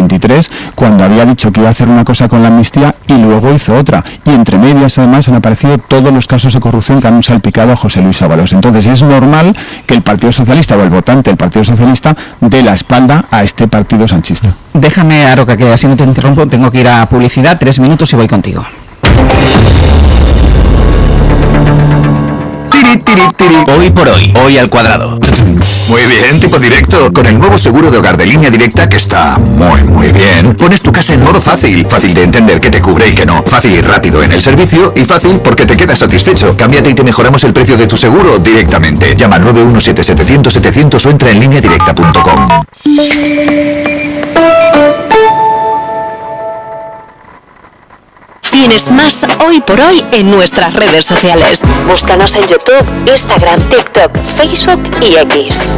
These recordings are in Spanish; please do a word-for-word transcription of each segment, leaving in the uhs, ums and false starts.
veintitrés, cuando había dicho que iba a hacer una cosa con la amnistía y luego hizo otra. Y entre medias, además, han aparecido todos los casos de corrupción que han salpicado a José Luis Ábalos. Entonces es normal que el Partido Socialista o el votante del Partido Socialista dé la espalda a este partido sanchista. Déjame, Aroca, que así no te interrumpo, tengo que ir a publicidad, tres minutos y voy contigo. Tiri, tiri, tiri. Hoy por hoy, hoy al cuadrado. Muy bien, tipo directo. Con el nuevo seguro de hogar de Línea Directa, que está muy, muy bien, pones tu casa en modo fácil. Fácil de entender que te cubre y que no. Fácil y rápido en el servicio y fácil porque te quedas satisfecho. Cámbiate y te mejoramos el precio de tu seguro directamente. Llama al nueve uno siete setecientos setecientos o entra en línea directa punto com. Tienes más Hoy por Hoy en nuestras redes sociales. Búscanos en YouTube, Instagram, TikTok, Facebook y X.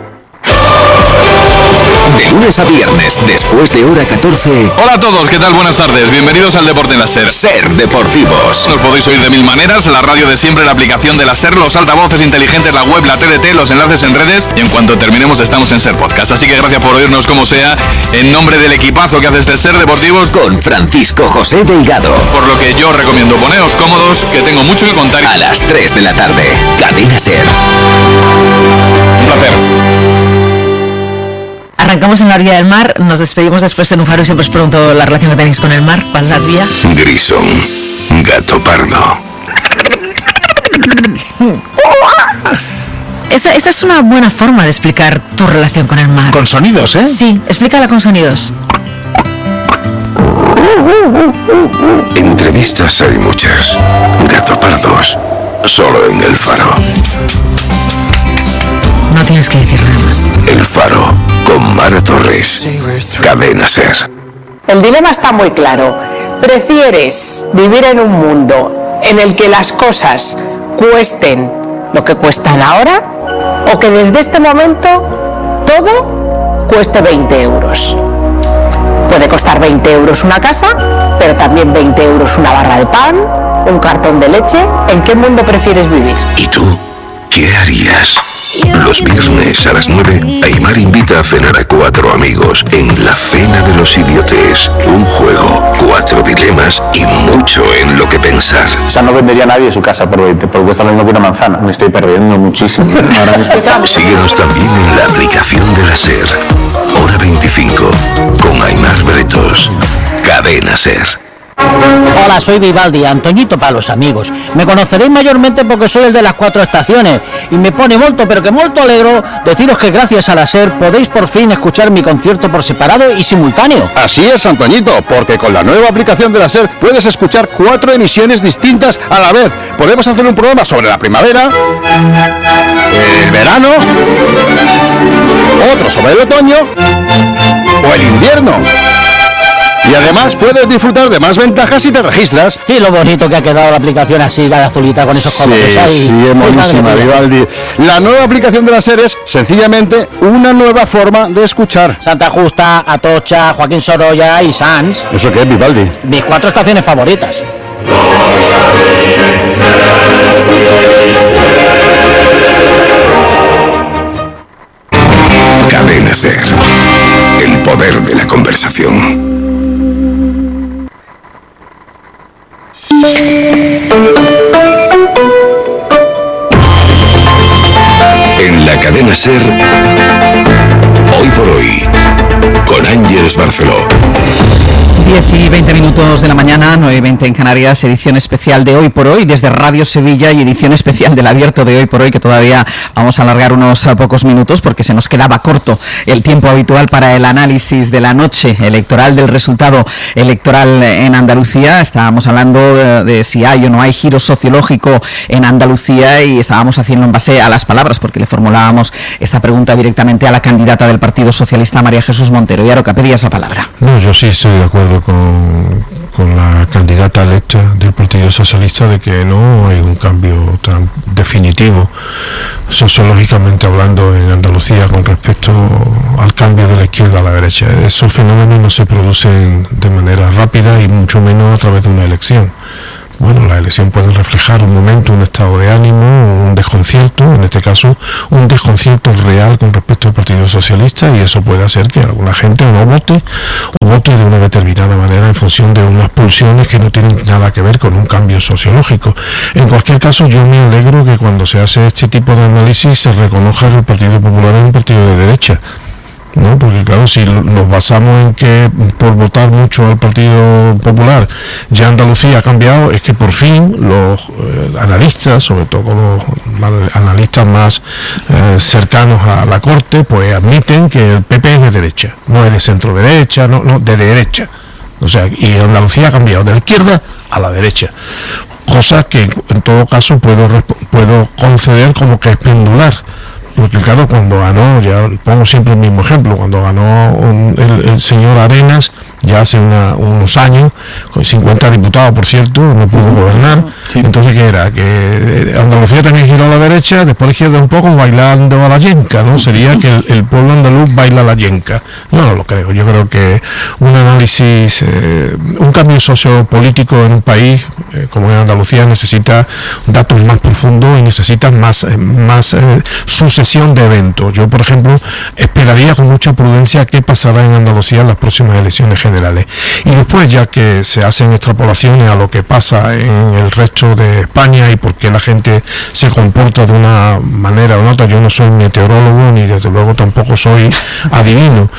De lunes a viernes, después de hora catorce. Hola a todos, ¿qué tal? Buenas tardes. Bienvenidos al Deporte en la SER. SER Deportivos. Nos podéis oír de mil maneras, la radio de siempre, la aplicación de la SER, los altavoces inteligentes, la web, la T D T, los enlaces en redes y en cuanto terminemos estamos en SER Podcast. Así que gracias por oírnos como sea, en nombre del equipazo que hace este SER Deportivos con Francisco José Delgado. Por lo que yo recomiendo poneos cómodos, que tengo mucho que contar. A las tres de la tarde, Cadena SER. Un placer. Arrancamos en la orilla del mar, nos despedimos después en un faro y siempre os pregunto la relación que tenéis con el mar. ¿Cuál es la tuya? Grisón, gato pardo. Esa, esa es una buena forma de explicar tu relación con el mar. Con sonidos, ¿eh? Sí, explícala con sonidos. Entrevistas hay muchas. Gato pardos, solo en el faro. No tienes que decir nada más. El Faro, con Mara Torres. Cadena SER. El dilema está muy claro. ¿Prefieres vivir en un mundo en el que las cosas cuesten lo que cuestan ahora? ¿O que desde este momento todo cueste veinte euros? Puede costar veinte euros una casa, pero también veinte euros una barra de pan, un cartón de leche. ¿En qué mundo prefieres vivir? ¿Y tú qué harías? Los viernes a las nueve, Aimar invita a cenar a cuatro amigos en La Cena de los Idiotes. Un juego, cuatro dilemas y mucho en lo que pensar. O sea, no vendería a nadie su casa por veinte, porque cuesta lo mismo que una manzana. Me estoy perdiendo muchísimo. Ahora mismo. Síguenos también en la aplicación de la SER. Hora veinticinco, con Aimar Bretos. Cadena SER. Hola, soy Vivaldi, Antoñito para los amigos. Me conoceréis mayormente porque soy el de las cuatro estaciones y me pone molto, pero que molto alegro deciros que gracias a la SER podéis por fin escuchar mi concierto por separado y simultáneo. Así es, Antoñito, porque con la nueva aplicación de la SER puedes escuchar cuatro emisiones distintas a la vez. Podemos hacer un programa sobre la primavera, el verano, otro sobre el otoño o el invierno. Y además puedes disfrutar de más ventajas si te registras. Y lo bonito que ha quedado la aplicación así, la azulita con esos colores. Sí, ahí. sí, es buenísima, Vivaldi. La nueva aplicación de la SER es sencillamente una nueva forma de escuchar. Santa Justa, Atocha, Joaquín Sorolla y Sanz. ¿Eso qué es, Vivaldi? Mis cuatro estaciones favoritas. Cadena SER. El poder de la conversación. En la Cadena SER, Hoy por Hoy, con Ángeles Barceló. diez y veinte minutos de la mañana, nueve y veinte en Canarias, edición especial de Hoy por Hoy desde Radio Sevilla y edición especial del Abierto de Hoy por Hoy, que todavía vamos a alargar unos pocos minutos porque se nos quedaba corto el tiempo habitual para el análisis de la noche electoral, del resultado electoral en Andalucía. Estábamos hablando de, de si hay o no hay giro sociológico en Andalucía y estábamos haciendo en base a las palabras, porque le formulábamos esta pregunta directamente a la candidata del Partido Socialista, María Jesús Montero. Y Aroca, pedías la palabra. No, yo sí estoy de acuerdo con, con la candidata electa del Partido Socialista de que no hay un cambio tan definitivo sociológicamente hablando en Andalucía con respecto al cambio de la izquierda a la derecha. Esos fenómenos no se producen de manera rápida y mucho menos a través de una elección. bueno, la elección puede reflejar un momento, un estado de ánimo, un desconcierto, en este caso un desconcierto real con respecto al Partido Socialista, y eso puede hacer que alguna gente no vote o vote de una determinada manera en función de unas pulsiones que no tienen nada que ver con un cambio sociológico. En cualquier caso, yo me alegro que cuando se hace este tipo de análisis se reconozca que el Partido Popular es un partido de derecha, ¿no? Porque claro, si nos basamos en que por votar mucho al Partido Popular ya Andalucía ha cambiado, es que por fin los eh, analistas, sobre todo los analistas más eh, cercanos a la corte, pues admiten que el P P es de derecha, no es de centro derecha, no, no, de derecha. O sea, y Andalucía ha cambiado de la izquierda a la derecha, cosa que en todo caso puedo puedo conceder como que es pendular. Porque claro, cuando ganó, ya pongo siempre el mismo ejemplo, cuando ganó un, el, el señor Arenas, ya hace una, unos años, con cincuenta diputados, por cierto, no pudo gobernar. Sí. Entonces, ¿qué era? Que Andalucía también giró a la derecha, después a la izquierda un poco, bailando a la yenca, ¿no? Sería que el, el pueblo andaluz baila a la yenca. No, no lo creo. Yo creo que un análisis, eh, un cambio sociopolítico en un país eh, como en Andalucía necesita datos más profundos y necesita más, eh, más eh, sucesión de eventos. Yo, por ejemplo, esperaría con mucha prudencia qué pasará en Andalucía en las próximas elecciones generales. Y después, ya que se hacen extrapolaciones a lo que pasa en el resto de España y por qué la gente se comporta de una manera o otra, yo no soy meteorólogo ni desde luego tampoco soy adivino,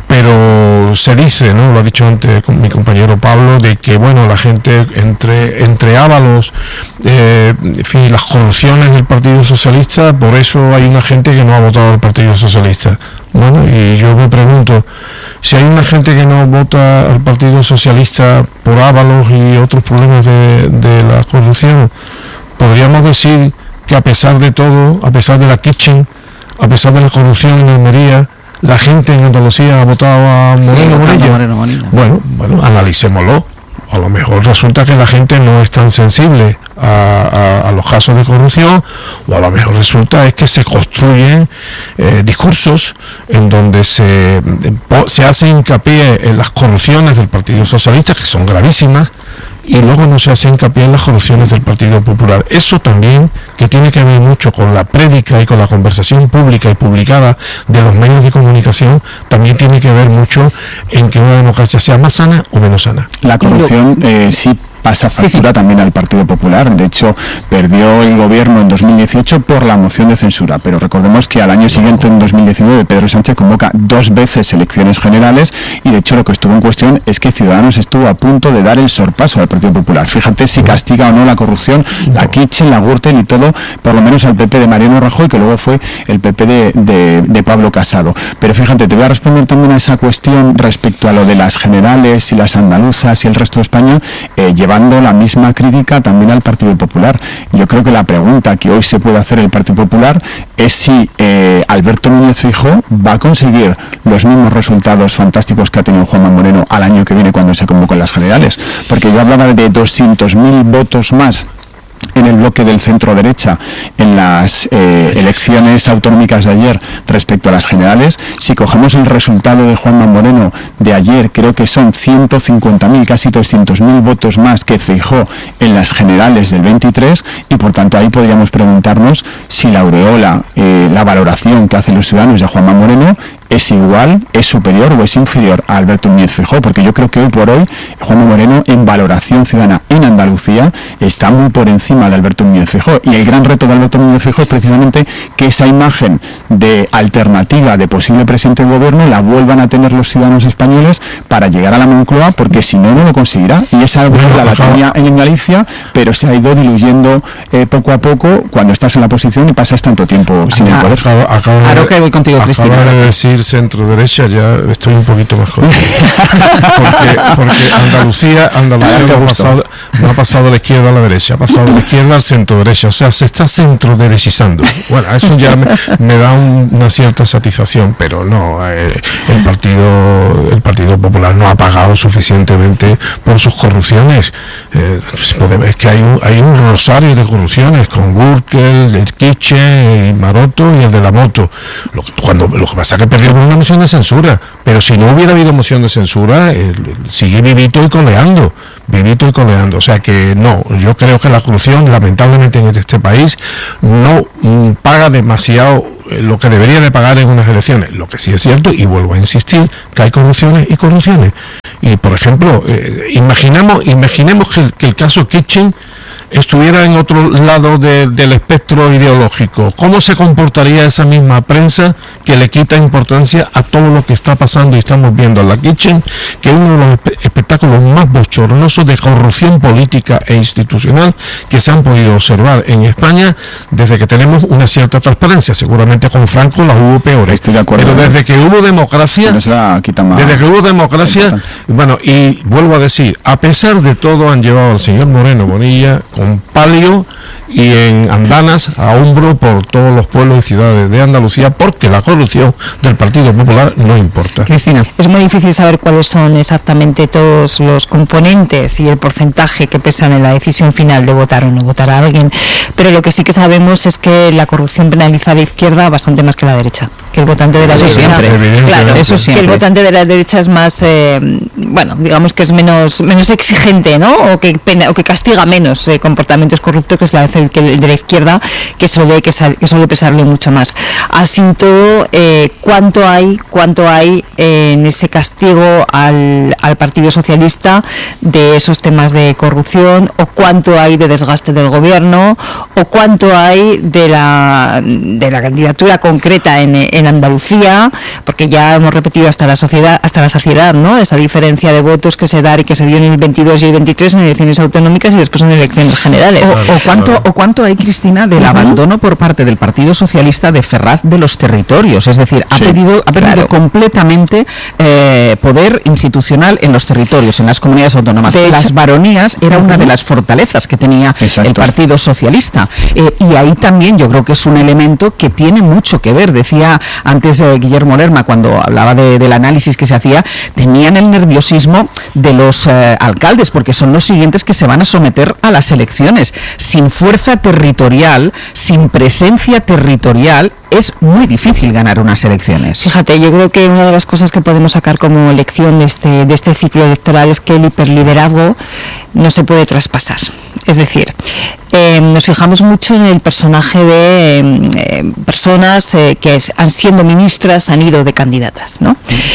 pero se dice, ¿no? Lo ha dicho antes con mi compañero Pablo, de que bueno, la gente entre entre Ábalos, eh, en fin, las corrupciones del Partido Socialista, por eso hay una gente que no ha votado al Partido Socialista. Bueno, y yo me pregunto, si hay una gente que no vota al Partido Socialista por Ábalos y otros problemas de, de la corrupción, podríamos decir que a pesar de todo, a pesar de la kitchen, a pesar de la corrupción en Almería, la gente en Andalucía ha votado a Moreno sí, Morella. Moreno, Moreno. Bueno, bueno, analicémoslo. A lo mejor resulta que la gente no es tan sensible a, a, a los casos de corrupción, o a lo mejor resulta es que se construyen eh, discursos en donde se, se hace hincapié en las corrupciones del Partido Socialista, que son gravísimas, y luego no se hace hincapié en las corrupciones del Partido Popular. Eso también, que tiene que ver mucho con la prédica y con la conversación pública y publicada de los medios de comunicación, también tiene que ver mucho en que una democracia sea más sana o menos sana. La corrupción eh, sí pasa factura sí, sí. también al Partido Popular. De hecho, perdió el gobierno en dos mil dieciocho por la moción de censura, pero recordemos que al año siguiente, en dos mil diecinueve, Pedro Sánchez convoca dos veces elecciones generales, y de hecho lo que estuvo en cuestión es que Ciudadanos estuvo a punto de dar el sorpaso al Partido Popular. Fíjate si castiga o no la corrupción, la Kitchen, la Gürtel y todo, por lo menos al P P de Mariano Rajoy, que luego fue el P P de, de, de Pablo Casado. Pero fíjate, te voy a responder también a esa cuestión respecto a lo de las generales y las andaluzas y el resto de España, eh, llevando la misma crítica también al Partido Popular. Yo creo que la pregunta que hoy se puede hacer el Partido Popular es si eh, Alberto Núñez Feijóo va a conseguir los mismos resultados fantásticos que ha tenido Juanma Moreno al año que viene cuando se convocó en las generales, porque yo hablaba de doscientos mil votos más en el bloque del centro derecha en las eh, elecciones autonómicas de ayer respecto a las generales. Si cogemos el resultado de Juanma Moreno de ayer, creo que son ciento cincuenta mil, casi doscientos mil votos más que Feijóo en las generales del veintitrés, y por tanto ahí podríamos preguntarnos si la aureola, eh, la valoración que hacen los ciudadanos de Juanma Moreno es igual, es superior o es inferior a Alberto Núñez Feijóo, porque yo creo que hoy por hoy Juanma Moreno en valoración ciudadana en Andalucía está muy por encima de Alberto Núñez Feijóo, y el gran reto de Alberto Núñez Feijóo es precisamente que esa imagen de alternativa de posible presidente del gobierno la vuelvan a tener los ciudadanos españoles para llegar a la Moncloa, porque si no, no lo conseguirá, y esa bueno, la, la tenía en Galicia, pero se ha ido diluyendo eh, poco a poco cuando estás en la posición y pasas tanto tiempo sin ah, el poder. Acabo, acabo claro de, que voy contigo, Cristina. Acabo de decir centro derecha, ya estoy un poquito mejor porque, porque Andalucía Andalucía no ha, pasado, no ha pasado de la izquierda a la derecha, ha pasado de la izquierda al centro derecha, o sea, se está centro derechizando. Bueno, eso ya me, me da un, una cierta satisfacción, pero no, eh, el partido el Partido Popular no ha pagado suficientemente por sus corrupciones. Eh, es que hay un, hay un rosario de corrupciones con Gürtel, el Kitchen, el Maroto y el de la moto. Lo, cuando, lo que pasa es que perdió por una moción de censura, pero si no hubiera habido moción de censura, eh, sigue vivito y coleando, vivito y coleando. O sea que no, yo creo que la corrupción, lamentablemente en este país, no mm, paga demasiado eh, lo que debería de pagar en unas elecciones. Lo que sí es cierto, y vuelvo a insistir, que hay corrupciones y corrupciones. Y por ejemplo, eh, imaginamos, imaginemos que, que el caso Kitchen estuviera en otro lado de, del espectro ideológico. ¿Cómo se comportaría esa misma prensa que le quita importancia a todo lo que está pasando y estamos viendo en la Kitchen, que es uno de los espe- espectáculos más bochornosos de corrupción política e institucional que se han podido observar en España desde que tenemos una cierta transparencia? Seguramente con Franco las hubo peores. Estoy de acuerdo. Pero desde que hubo democracia, desde que hubo democracia, bueno, y vuelvo a decir, a pesar de todo han llevado al señor Moreno Bonilla con palio y en andanas a hombro por todos los pueblos y ciudades de Andalucía, porque la corrupción del Partido Popular no importa. Cristina. Es muy difícil saber cuáles son exactamente todos los componentes y el porcentaje que pesan en la decisión final de votar o no votar a alguien, pero lo que sí que sabemos es que la corrupción penaliza a la izquierda bastante más que la derecha, que el votante de la Eso derecha, siempre, claro, eso que siempre. el votante de la derecha es más, eh, bueno, digamos que es menos menos exigente, ¿no? O que pena, o que castiga menos eh, comportamientos corruptos que es la que el de la izquierda, que suele que, sal, que suele pesarle mucho más. Así todo, eh, ¿cuánto hay cuánto hay eh, en ese castigo al, al Partido Socialista de esos temas de corrupción, o cuánto hay de desgaste del gobierno, o cuánto hay de la de la candidatura concreta en, en Andalucía, porque ya hemos repetido hasta la sociedad, hasta la saciedad, ¿no? Esa diferencia de votos que se da y que se dio en el veintidós y el veintitrés en elecciones autonómicas y después en elecciones generales. O, o cuánto o cuánto hay, Cristina, del uh-huh. abandono por parte del Partido Socialista de Ferraz de los territorios, es decir, ha sí, perdido, ha perdido claro. completamente eh, poder institucional en los territorios, en las comunidades autónomas. De las hecho, baronías era uh-huh. una de las fortalezas que tenía Exacto. el Partido Socialista, eh, y ahí también yo creo que es un elemento que tiene mucho que ver. Decía antes eh, Guillermo Lerma, cuando hablaba de, del análisis que se hacía, tenían el nerviosismo de los eh, alcaldes, porque son los siguientes que se van a someter a las elecciones. Sin fuerza territorial, sin presencia territorial, es muy difícil ganar unas elecciones. Fíjate, yo creo que una de las cosas que podemos sacar como lección de este, de este ciclo electoral es que el hiperliderazgo no se puede traspasar. Es decir, eh, nos fijamos mucho en el personaje de eh, personas eh, que es, han siendo ministras, han ido de candidatas, ¿no?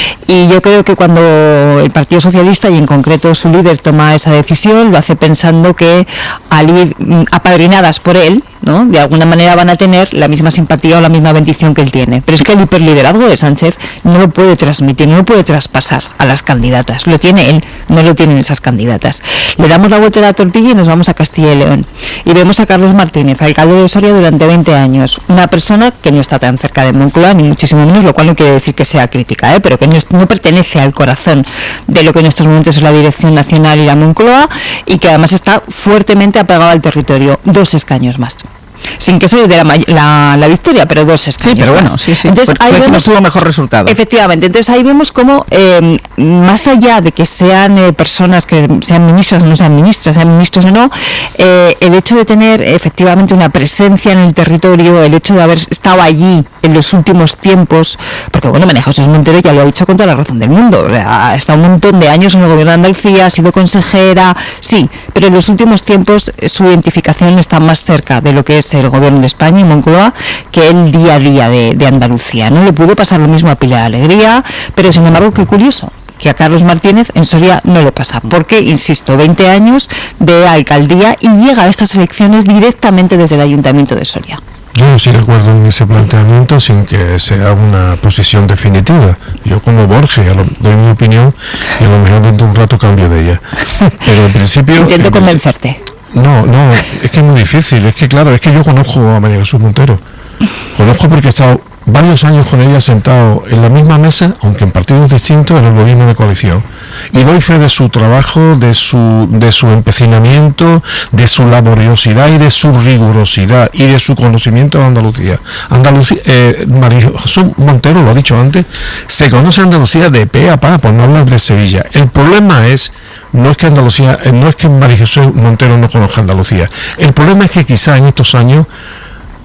Y yo creo que cuando el Partido Socialista, y en concreto su líder, toma esa decisión, lo hace pensando que al ir apadrinadas por él, ¿no?, de alguna manera van a tener la misma simpatía o la misma bendición que él tiene. Pero es que el hiperliderazgo de Sánchez no lo puede transmitir, no lo puede traspasar a las candidatas. Lo tiene él, no lo tienen esas candidatas. Le damos la vuelta a la tortilla y nos vamos a Castilla y León. Y vemos a Carlos Martínez, alcalde de Soria durante veinte años. Una persona que no está tan cerca de Moncloa, ni muchísimo menos, lo cual no quiere decir que sea crítica, ¿eh? pero que no, es, no pertenece al corazón de lo que en estos momentos es la Dirección Nacional y la Moncloa, y que además está fuertemente apegado al territorio. Dos escaños más. Sin que eso le dé la, la, la victoria, pero dos escaños. Sí, pero bueno, más. sí, sí. Entonces, fue, ahí fue vemos, que no tuvo mejor resultado. Efectivamente, entonces ahí vemos cómo, eh, más allá de que sean eh, personas que sean ministras o no sean ministras, sean ministros o no, eh, el hecho de tener efectivamente una presencia en el territorio, el hecho de haber estado allí en los últimos tiempos, porque bueno, María Jesús Montero ya lo ha dicho con toda la razón del mundo, ha estado un montón de años en el gobierno de Andalucía, ha sido consejera, sí, pero en los últimos tiempos su identificación está más cerca de lo que es el gobierno de España y Moncloa que el día a día de, de Andalucía. No le pudo pasar lo mismo a Pilar Alegría, pero sin embargo, qué curioso que a Carlos Martínez en Soria no le pasa, porque, insisto, veinte años de alcaldía y llega a estas elecciones directamente desde el Ayuntamiento de Soria. Yo sí recuerdo en ese planteamiento sin que sea una posición definitiva. Yo como Borges lo, doy mi opinión y a lo mejor dentro de un rato cambio de ella. Pero en principio... Intento convencerte. No, no, es que es muy difícil, es que claro, es que yo conozco a María Jesús Montero, conozco porque he estado varios años con ella sentado en la misma mesa, aunque en partidos distintos, en el gobierno de coalición, y doy fe de su trabajo, de su, de su empecinamiento, de su laboriosidad y de su rigurosidad y de su conocimiento de Andalucía. Andalucía, eh, María Jesús Montero, lo ha dicho antes, se conoce Andalucía de pe a pa, por no hablar de Sevilla. El problema es No es que Andalucía, no es que María Jesús Montero no conozca Andalucía. El problema es que quizá en estos años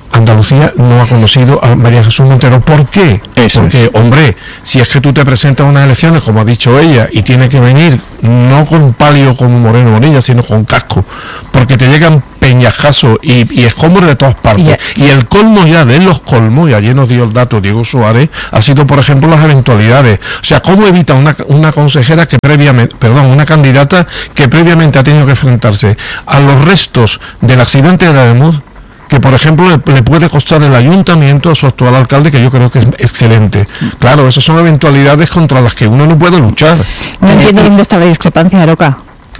Andalucía no ha conocido a María Jesús Montero. ¿Por qué? Eso Porque, es. hombre, si es que tú te presentas a unas elecciones, como ha dicho ella, y tiene que venir no con palio como Moreno Bonilla, sino con casco, porque te llegan peñajazos y, y escombros de todas partes. Y, y el colmo ya de los colmos, y ayer nos dio el dato Diego Suárez, ha sido, por ejemplo, las eventualidades. O sea, ¿cómo evita una, una consejera que previamente, perdón, una candidata que previamente ha tenido que enfrentarse a los restos del accidente de la Ademuz, que por ejemplo le, le puede costar el ayuntamiento a su actual alcalde, que yo creo que es excelente? Claro, esas son eventualidades contra las que uno no puede luchar. No entiendo dónde está la discrepancia, Aroca.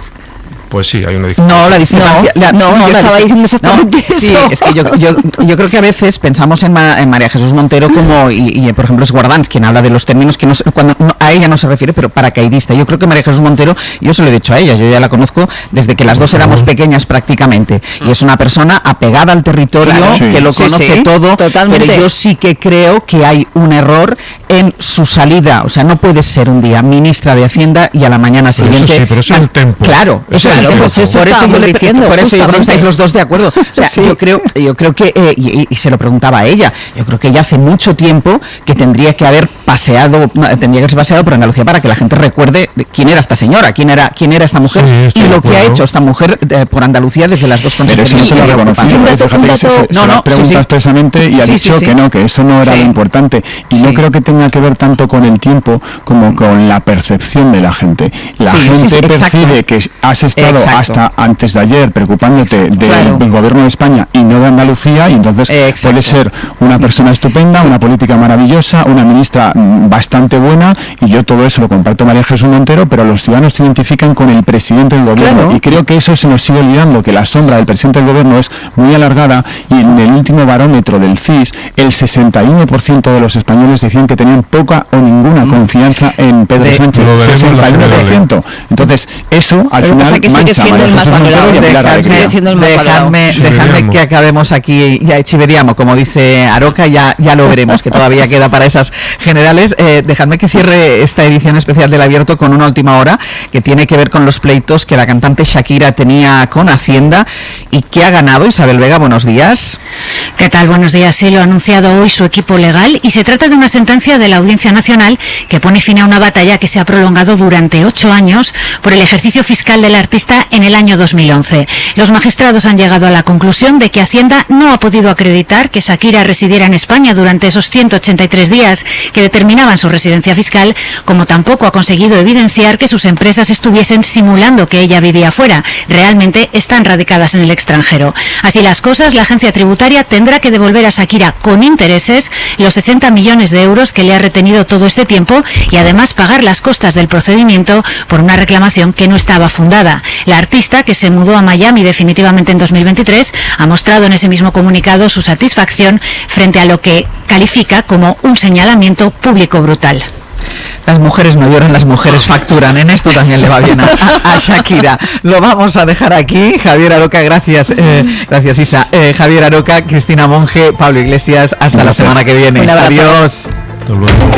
Pues sí, hay una discrepancia. No, la discrepancia. No, la, no, no, yo la estaba discre- diciendo exactamente no, Sí, eso. es que yo, yo, yo creo que a veces pensamos en, Ma- en María Jesús Montero como, y, y por ejemplo es Guardans quien habla de los términos que no, se- cuando no, a ella no se refiere, pero paracaidista. Yo creo que María Jesús Montero, yo se lo he dicho a ella, yo ya la conozco desde que las dos éramos pequeñas prácticamente, y es una persona apegada al territorio, Claro, sí. que lo Sí, conoce sí, todo, totalmente. pero yo sí que creo que hay un error en su salida. O sea, no puedes ser un día ministra de Hacienda y a la mañana Pero eso siguiente... sí, pero eso es el tempo. Claro, Eso eso es es el el tempo. tempo. Eso Por eso estábamos yo le- diciendo, por eso yo creo que justamente. estáis los dos de acuerdo. O sea, Sí. yo creo, yo creo que, eh, y, y se lo preguntaba a ella, yo creo que ella hace mucho tiempo que tendría que haber paseado, no, tendría que haberse paseado por Andalucía para que la gente recuerde quién era esta señora, quién era, quién era esta mujer, Sí, estoy y de lo que ha acuerdo. hecho esta mujer eh, por Andalucía desde las dos Pero eso no consejerías. se lo ha que reconocido, ocupa. ¿eh? Fíjate que se, se, se No, lo no, has sí, preguntado sí. expresamente y ha Sí, dicho sí, sí. que no, que eso no era Sí. lo importante. Y Sí. no creo que tenga que ver tanto con el tiempo como con la percepción de la gente. La Sí, sí, gente sí, exacto. percibe que has estado Exacto. hasta antes de ayer preocupándote del, Claro. del gobierno de España y no de Andalucía, y entonces Exacto. puede ser una persona estupenda, una política maravillosa, una ministra mm, bastante buena, y yo todo eso lo comparto María Jesús Montero, pero los ciudadanos se identifican con el presidente del gobierno. Claro. Y creo que eso se nos sigue olvidando, que la sombra del presidente del gobierno es muy alargada, y en el último barómetro del C I S el sesenta y uno por ciento de los españoles decían que tenían poca o ninguna confianza en Pedro De- Sánchez. Lo veremos en la sesenta y uno por ciento. Entonces, eso al Pero final pasa que sigue mancha a siendo María el más Jesús Montero valorado. y a Pilar Dejadme- Alegría. sigue siendo el más valorado. Dejadme, Sí, dejadme veríamos. que acabemos aquí ya Chiveriamo, como dice Aroca, ya, ya lo veremos, que todavía queda para esas generales. Eh, dejadme que cierre esta edición especial del Abierto con una última hora que tiene que ver con los pleitos que la cantante Shakira tenía con Hacienda y que ha ganado. Isabel Vega, buenos días. ¿Qué tal? Buenos días. Sí, lo ha anunciado hoy su equipo legal y se trata de una sentencia de la Audiencia Nacional que pone fin a una batalla que se ha prolongado durante ocho años por el ejercicio fiscal del artista en el año dos mil once. Los magistrados han llegado a la conclusión de que Hacienda no ha podido acreditar que Shakira residiera en España durante esos ciento ochenta y tres días que determinaban su residencia fiscal, como tampoco ha conseguido evidenciar que sus empresas estuviesen simulando que ella vivía fuera. Realmente están radicadas en el extranjero. Así las cosas, la agencia tributaria tendrá que devolver a Shakira con intereses los sesenta millones de euros que le ha retenido todo este tiempo y además pagar las costas del procedimiento por una reclamación que no estaba fundada. La artista, que se mudó a Miami definitivamente en dos mil veintitrés, ha mostrado en ese mismo comunicado su satisfacción frente a lo que califica como un señalamiento público brutal. Las mujeres no lloran, las mujeres facturan. En esto también le va bien a, a Shakira. Lo vamos a dejar aquí. Javier Aroca, gracias. Eh, gracias, Isa. Eh, Javier Aroca, Cristina Monge, Pablo Iglesias. Hasta la Gracias. semana que viene. Un abrazo. Adiós. Hasta luego.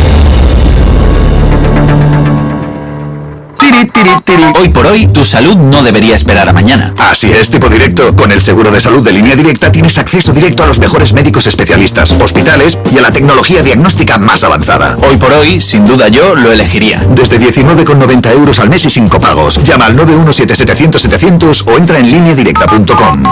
Tiri, tiri, tiri. Hoy por hoy, tu salud no debería esperar a mañana. Así es, tipo directo. Con el seguro de salud de Línea Directa tienes acceso directo a los mejores médicos especialistas, hospitales y a la tecnología diagnóstica más avanzada. Hoy por hoy, sin duda yo lo elegiría. Desde diecinueve con noventa euros al mes y sin copagos. Llama al nueve uno siete setecientos setecientos o entra en línea directa punto com.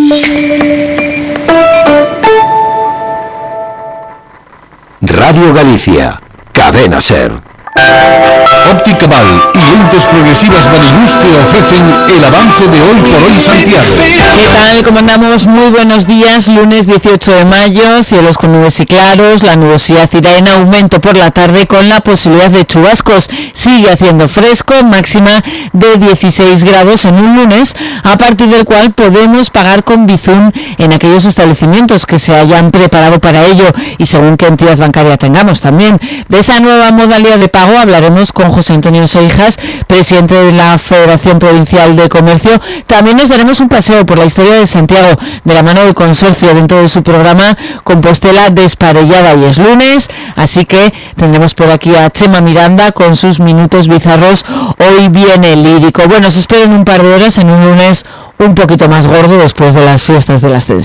Radio Galicia, Cadena Ser. Óptica Val y lentes progresivas Vanilus te ofrecen el avance de Hoy por Hoy Santiago. ¿Qué tal? ¿Cómo andamos? Muy buenos días. Lunes dieciocho de mayo, cielos con nubes y claros. La nubosidad irá en aumento por la tarde con la posibilidad de chubascos. Sigue haciendo fresco, máxima de dieciséis grados en un lunes, a partir del cual podemos pagar con Bizum en aquellos establecimientos que se hayan preparado para ello y según qué entidad bancaria tengamos también. De esa nueva modalidad de pago hablaremos con José Antonio Seijas, presidente de la Federación Provincial de Comercio. También nos daremos un paseo por la historia de Santiago de la mano del consorcio dentro de su programa Compostela Desparellada, y es lunes, así que tendremos por aquí a Chema Miranda con sus minutos bizarros. Hoy viene lírico. Bueno, os espero en un par de horas en un lunes un poquito más gordo después de las fiestas de la Ascensión.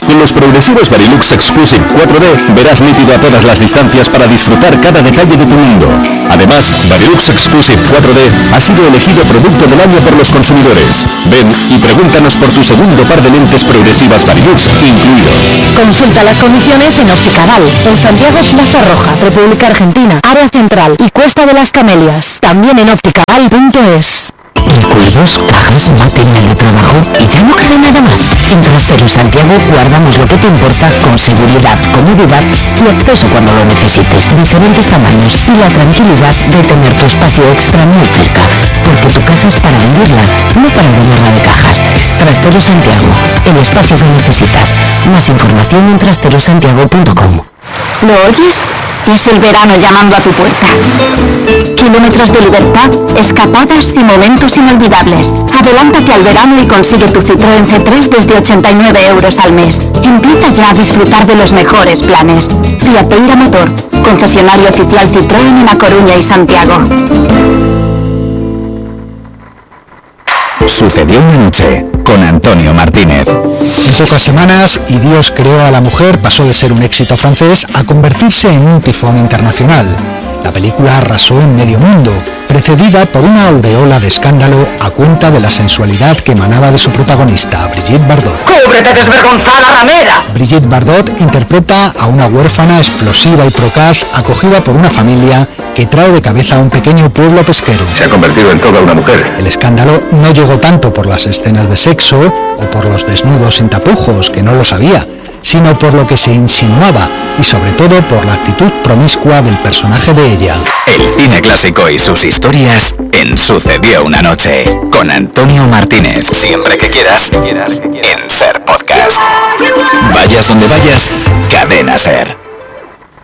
Con los progresivos Varilux Exclusive cuatro D verás nítido a todas las distancias para disfrutar cada detalle de tu mundo. Además, Varilux Exclusive cuatro D ha sido elegido Producto del Año por los consumidores. Ven y pregúntanos por tu segundo par de lentes progresivas Varilux incluido. Consulta las condiciones en Óptica Val, en Santiago Plaza Roja, República Argentina, Área Central y Cuesta de las Camelias. También en ópticaval punto es. Recuerdos, cajas, material de trabajo y ya no queda nada más. En Trasteros Santiago guardamos lo que te importa con seguridad, comodidad y acceso cuando lo necesites, diferentes tamaños y la tranquilidad de tener tu espacio extra muy cerca. Porque tu casa es para vivirla, no para llenarla de cajas. Trasteros Santiago, el espacio que necesitas. Más información en trasteros santiago punto com. ¿Lo oyes? Es el verano llamando a tu puerta. Kilómetros de libertad, escapadas y momentos inolvidables. Adelántate al verano y consigue tu Citroën C tres desde ochenta y nueve euros al mes. Empieza ya a disfrutar de los mejores planes. Fiateira Motor, concesionario oficial Citroën en A Coruña y Santiago. Sucedió una noche con Antonio Martínez. En pocas semanas, Y Dios creó a la mujer pasó de ser un éxito francés a convertirse en un tifón internacional. La película arrasó en medio mundo, precedida por una aureola de escándalo a cuenta de la sensualidad que emanaba de su protagonista, Brigitte Bardot. ¡Cúbrete, desvergonzada ramera! Brigitte Bardot interpreta a una huérfana explosiva y procaz acogida por una familia que trae de cabeza a un pequeño pueblo pesquero. Se ha convertido en toda una mujer. El escándalo no llegó tanto por las escenas de sexo o por los desnudos sin tapujos, que no lo sabía, sino por lo que se insinuaba y sobre todo por la actitud promiscua del personaje de ella. El cine clásico y sus historias en Sucedió una noche con Antonio Martínez. Siempre que quieras, quieras en Ser Podcast. Vayas donde vayas, Cadena Ser.